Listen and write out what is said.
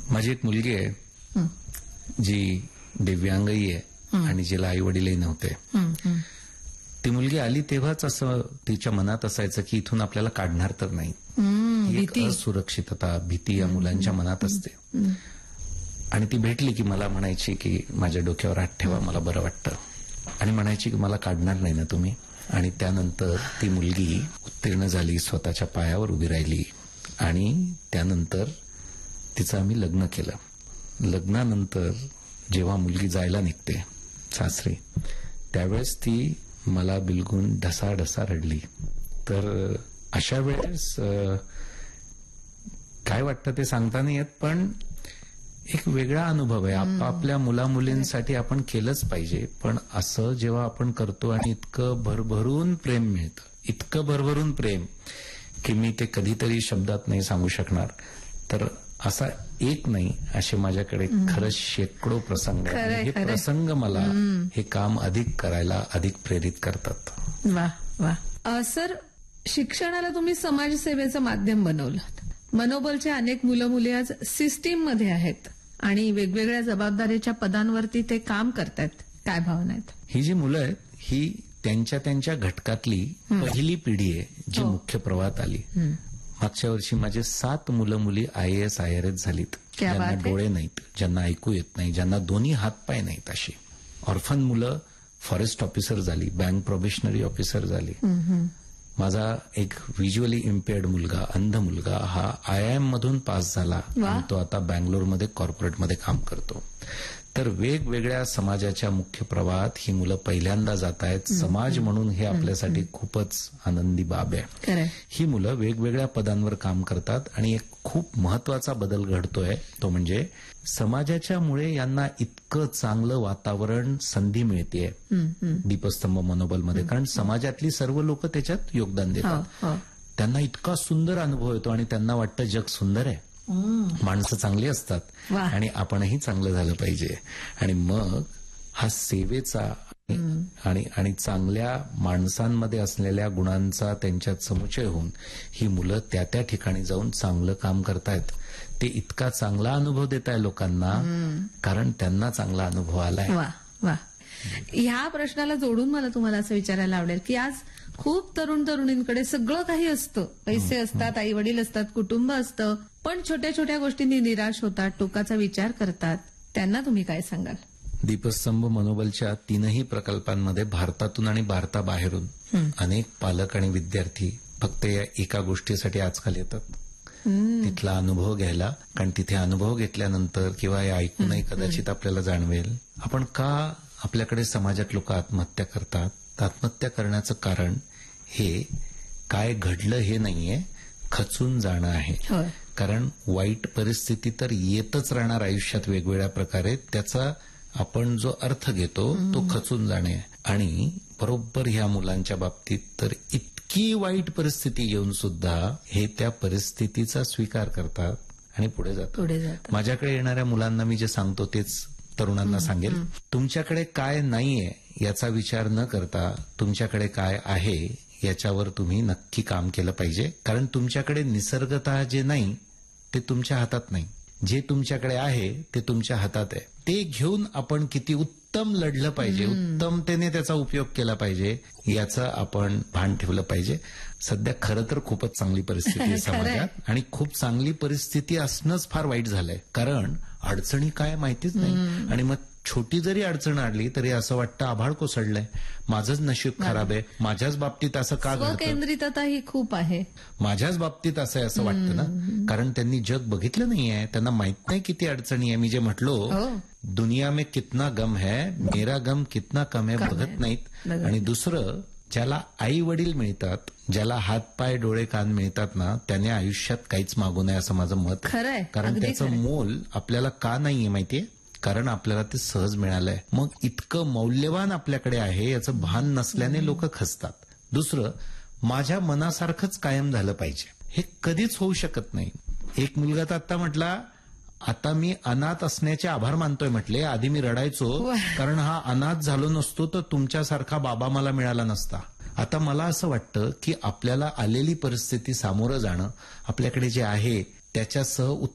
माझी एक मुलगी आहे जी दिव्यांगही आहे आणि जिला आई वडीलही नव्हते. ती मुलगी आली तेव्हाच असं तिच्या मनात असायचं की इथून आपल्याला काढणार तर नाही. ही एक असुरक्षितता, भीती या मुलांच्या मनात असते. आणि ती भेटली की मला म्हणायची की माझ्या डोक्यावर हात ठेवा, मला बरं वाटतं. आणि म्हणायची की मला काढणार नाही ना तुम्ही. आणि त्यानंतर ती मुलगी उत्तीर्ण झाली, स्वतःच्या पायावर उभी राहिली आणि त्यानंतर तिचं आम्ही लग्न केलं. लग्नानंतर जेव्हा मुलगी जायला निघते सासरी, त्यावेळेस ती मला बिलगून ढसाढसा रडली. तर अशा वेळेस काय वाटतं ते सांगता नाही येत, पण एक वेगळा अनुभव आहे. आपल्या मुलामुलींसाठी आपण केलंच पाहिजे. पण असं जेव्हा आपण करतो आणि इतकं भरभरून प्रेम मिळतं, इतकं भरभरून प्रेम की मी ते कधीतरी शब्दात नाही सांगू शकणार. तर असा एक नाही, असे माझ्याकडे खरंच शेकडो प्रसंग आहेत. हे प्रसंग मला हे काम अधिक करायला अधिक प्रेरित करतात. वा वा. सर, शिक्षणाला तुम्ही समाजसेवेचं माध्यम बनवलं. मनोबलचे अनेक मुलं मुली आज सिस्टीम मध्ये आहेत आणि वेगवेगळ्या जबाबदारीच्या पदांवरती ते काम करतात. काय भावना आहेत? ही जी मुलं आहेत ही त्यांच्या घटकातली पहिली पिढी आहे जी मुख्य प्रवाहात आली. मागच्या वर्षी माझे 7 मुलं मुली IAS IRS झालीत, ज्यांना डोळे नाहीत, ज्यांना ऐकू येत नाही, ज्यांना दोन्ही हातपाय नाहीत. अशी ऑर्फन मुलं फॉरेस्ट ऑफिसर झाली, बँक प्रोबेशनरी ऑफिसर झाली. माझा एक व्हिज्युअली इम्पेअर्ड मुलगा, अंध मुलगा, हा IIM मधून पास झाला आणि तो आता बँगलोरमध्ये कॉर्पोरेटमध्ये काम करतो. तर वेगवेगळ्या समाजाच्या मुख्य प्रवाहात ही मुलं पहिल्यांदा जात आहेत. समाज म्हणून हे आपल्यासाठी खूपच आनंदी बाब आहे. ही मुलं वेगवेगळ्या पदांवर काम करतात आणि एक खूप महत्वाचा बदल घडतोय, तो म्हणजे समाजाच्या मुळे यांना इतकं चांगलं वातावरण, संधी मिळतेय दीपस्तंभ मनोबलमध्ये. कारण समाजातली सर्व लोक त्याच्यात योगदान देतात. त्यांना इतका सुंदर अनुभव येतो आणि त्यांना वाटतं जग सुंदर आहे, माणसं चांगली असतात आणि आपणही चांगलं झालं पाहिजे. आणि मग हा सेवेचा आणि चांगल्या माणसांमध्ये असलेल्या गुणांचा त्यांच्यात समुच्चय होऊन ही मुलं त्या ठिकाणी जाऊन चांगलं काम करतायत. ते इतका चांगला अनुभव देत आहे लोकांना कारण त्यांना चांगला अनुभव आलाय. वा वा. ह्या प्रश्नाला जोडून मला तुम्हाला असं विचारायला आवडेल की आज खूप तरुणींकडे सगळं काही असतं, पैसे असतात, आई वडील असतात, कुटुंब असतं, पण छोट्या छोट्या गोष्टींनी निराश होतात, टोकाचा विचार करतात. त्यांना तुम्ही काय सांगाल? दीपस्तंभ मनोबलच्या 3ही प्रकल्पांमध्ये भारतातून आणि भारताबाहेरून अनेक पालक आणि विद्यार्थी फक्त या एका गोष्टीसाठी आजकाल येतात, तिथला अनुभव घ्यायला. कारण तिथे अनुभव घेतल्यानंतर किंवा हे ऐकूनही कदाचित आपल्याला जाणवेल आपण का आपल्याकडे समाजात लोक आत्महत्या करतात. आत्महत्या करण्याचं कारण हे काय घडलं हे नाहीये, खचून जाणं आहे. कारण वाईट परिस्थिती तर येतच राहणार आयुष्यात वेगवेगळ्या प्रकारे, त्याचा आपण जो अर्थ घेतो तो खचून जाणे. आणि बरोबर ह्या मुलांच्या बाबतीत तर इतकी वाईट परिस्थिती येऊन सुद्धा हे त्या परिस्थितीचा स्वीकार करतात आणि पुढे जातात. माझ्याकडे येणाऱ्या मुलांना मी जे सांगतो तेच तरुणांना सांगेल. तुमच्याकडे काय नाहीये याचा विचार न करता तुमच्याकडे काय आहे याच्यावर तुम्ही नक्की काम केलं पाहिजे. कारण तुमच्याकडे निसर्गतः जे नाही ते तुमच्या हातात नाही, जे तुमच्याकडे आहे ते तुमच्या हातात आहे. ते घेऊन आपण किती उत्तम लढलं पाहिजे, उत्तमतेने त्याचा उपयोग केला पाहिजे याचं आपण भान ठेवलं पाहिजे. सध्या खरं तर खूपच चांगली परिस्थिती आहे समाजात आणि खूप चांगली परिस्थिती असणंच फार वाईट झालंय. कारण अडचणी काय माहितीच नाही आणि मग छोटी जरी अडचण आली तरी असं वाटतं आभाळ कोसळलंय, माझंच नशीब खराब आहे, माझ्याच बाबतीत असं का घडतं, स्वकेंद्रितता ही खूप आहे, माझ्याच बाबतीत असं आहे असं वाटतं ना. कारण त्यांनी जग बघितलं नाहीये, त्यांना माहित नाही किती अडचणी आहे. मी जे म्हटलो दुनिया में कितना गम है, मेरा गम कितना कम है बघत नाहीत. आणि दुसरं, ज्याला आई वडील मिळतात, ज्याला हातपाय डोळे कान मिळतात ना, त्याने आयुष्यात काहीच मागू नये असं माझं मत. खरंय. कारण त्याचं मोल आपल्याला का नाहीये माहितीये, कारण आपल्याला ते सहज मिळालंय. मग इतकं मौल्यवान आपल्याकडे आहे याचं भान नसल्याने लोक खचतात. दुसरं, माझ्या मनासारखंच कायम झालं पाहिजे हे कधीच होऊ शकत नाही. एक मुलगा तर आता म्हटला, आता मी अनाथ असण्याचे आभार मानतोय. म्हटले आधी मी रडायचो कारण हा अनाथ झालो नसतो तर तुमच्यासारखा बाबा मला मिळाला नसता. आता मला असं वाटतं की आपल्याला आलेली परिस्थिती सामोरं जाणं, आपल्याकडे जे आहे त्याच्यासह